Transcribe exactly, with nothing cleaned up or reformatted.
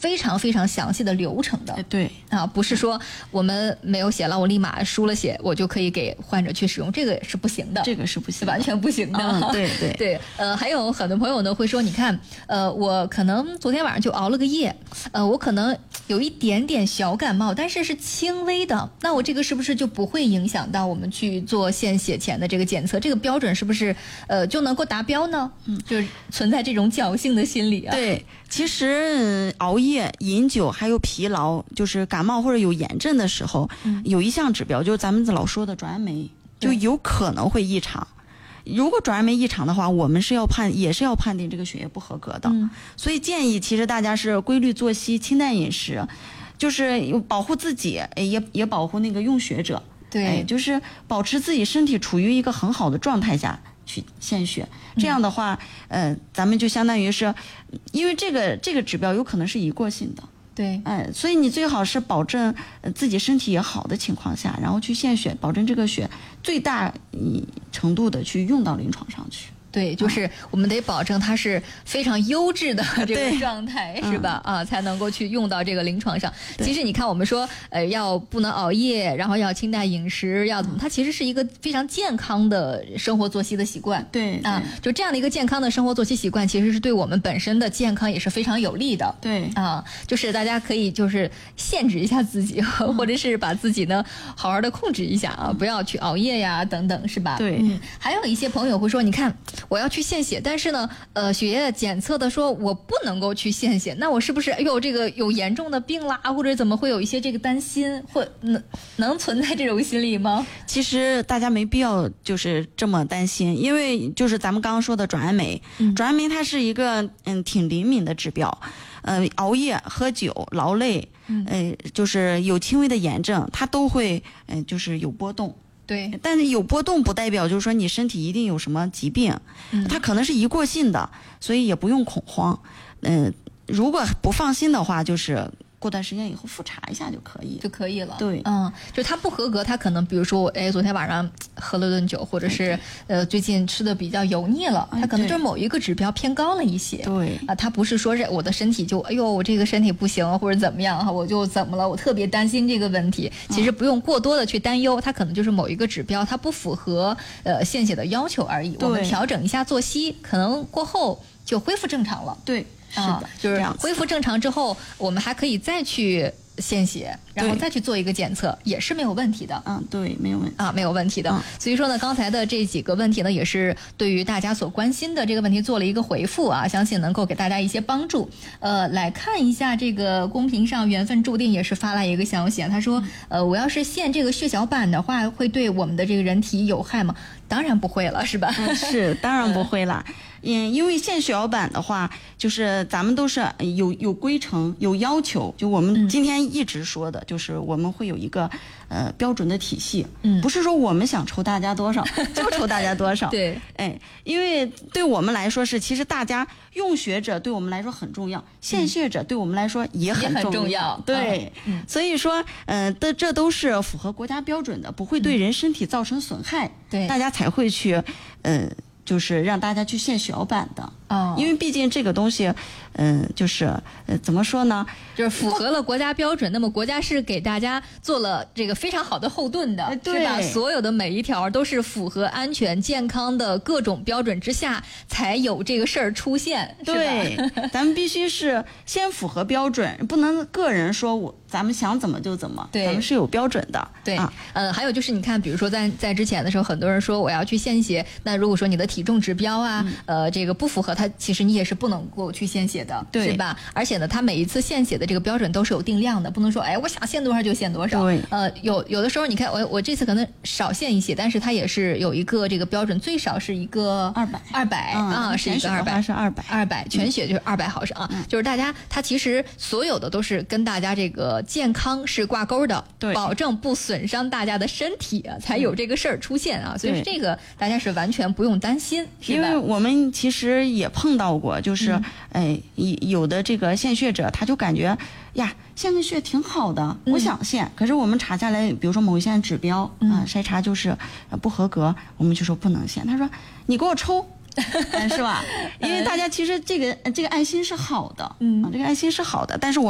非常非常详细的流程的。 对啊，不是说我们没有写了，我立马输了血，我就可以给患者去使用，这个是不行的， 这个是不行的， 完全不行的。 嗯、对对对，呃，还有很多朋友呢会说，你看，呃，我可能昨天晚上就熬了个夜，呃，我可能有一点点小感冒，但是是轻微的，那我这个是不是就不会影响到我们去做献血前的这个检测？这个标准是不是呃就能够达标呢？嗯，就是存在这种侥幸的心理啊。 对，其实、嗯、熬夜、饮酒还有疲劳，就是感冒或者有炎症的时候，嗯、有一项指标就是咱们老说的转氨酶，就有可能会异常。如果转氨酶异常的话，我们是要判也是要判定这个血液不合格的。嗯、所以建议其实大家是规律作息、清淡饮食，就是保护自己，也也保护那个用血者。 对、 哎，就是保持自己身体处于一个很好的状态下去献血，这样的话，嗯、呃，咱们就相当于是，因为这个这个指标有可能是一过性的。 对， 哎，所以你最好是保证自己身体也好的情况下，然后去献血，保证这个血最大程度的去用到临床上去。 对，就是我们得保证它是非常优质的这个状态，是吧？嗯、啊，才能够去用到这个临床上。其实你看，我们说，呃，要不能熬夜，然后要清淡饮食，要怎么？它其实是一个非常健康的生活作息的习惯。 对啊，就这样的一个健康的生活作息习惯，其实是对我们本身的健康也是非常有利的。 对啊，就是大家可以就是限制一下自己，嗯、或者是把自己呢好好的控制一下啊，不要去熬夜呀，等等，是吧？ 对。 嗯，还有一些朋友会说，你看。我要去献血，但是呢，呃，血液检测的说我不能够去献血，那我是不是哎呦这个有严重的病啦，或者怎么会有一些这个担心，或能能存在这种心理吗？ 其实大家没必要就是这么担心，因为就是咱们刚刚说的转氨酶，嗯、转氨酶它是一个嗯挺灵敏的指标，呃，熬夜、喝酒、劳累，嗯、呃，就是有轻微的炎症，它都会嗯、呃、就是有波动。 对， 但是有波动不代表就是说你身体一定有什么疾病，嗯、它可能是一过性的，所以也不用恐慌。嗯、呃，如果不放心的话，就是过段时间以后复查一下就可以， 就可以了。 对， 嗯，就它不合格，它可能比如说我哎昨天晚上喝了顿酒，或者是呃最近吃的比较油腻了，它可能就是某一个指标偏高了一些。 对啊，它不是说是我的身体就哎呦我这个身体不行或者怎么样哈，我就怎么了，我特别担心这个问题。其实不用过多的去担忧，它可能就是某一个指标它不符合呃献血的要求而已。我们调整一下作息，可能过后就恢复正常了。 对。是的、啊， 就是恢复正常之后，我们还可以再去献血，然后再去做一个检测，也是没有问题的。 嗯，对，没有问题啊，没有问题的。嗯、所以说呢，刚才的这几个问题呢，也是对于大家所关心的这个问题做了一个回复啊，相信能够给大家一些帮助。呃，来看一下这个公屏上，缘分注定也是发来一个消息，他说，呃，我要是献这个血小板的话，会对我们的这个人体有害吗？当然不会了，是吧？ 嗯、是，当然不会了。嗯，因为献血小板的话，就是咱们都是有有规程、有要求。就我们今天一直说的，嗯、就是我们会有一个呃标准的体系，嗯，不是说我们想抽大家多少就抽大家多少。 对， 哎，因为对我们来说是，其实大家用血者对我们来说很重要，献血者对我们来说也很重要。 也很重要对，嗯、所以说，嗯、呃，的这都是符合国家标准的，不会对人身体造成损害。 对、嗯， 大家才会去，嗯、呃。就是让大家去献血小板的， 哦， 因为毕竟这个东西，嗯、呃，就是呃，怎么说呢？ 就是符合了国家标准，那么国家是给大家做了这个非常好的后盾的， 对吧？ 所有的每一条都是符合安全健康的各种标准之下，才有这个事儿出现。 对，咱们必须是先符合标准，不能个人说我咱们想怎么就怎么， 对， 咱们是有标准的。 对， 啊、 呃，还有就是你看，比如说在在之前的时候，很多人说我要去献血，那如果说你的体重指标啊，嗯、呃，这个不符合它，其实你也是不能够去献血的， 对， 是吧？而且呢，它每一次献血的这个标准都是有定量的，不能说哎，我想献多少就献多少。 对， 呃，有有的时候你看我我这次可能少献一些，但是它也是有一个这个标准，最少是一个二百二百啊，是一个二百， 是二百二百，全血就是二百毫升啊，嗯、就是大家它其实所有的都是跟大家这个健康是挂钩的， 对， 保证不损伤大家的身体啊，才有这个事儿出现啊，所以这个大家是完全不用担心， 因为我们其实也碰到过，就是、嗯、哎，有的这个献血者他就感觉呀，献个血挺好的，我想献，嗯、可是我们查下来，比如说某一项指标啊、嗯呃，筛查就是不合格，我们就说不能献。他说你给我抽。是吧？因为大家其实这个这个爱心是好的，嗯、啊，这个爱心是好的，但是我。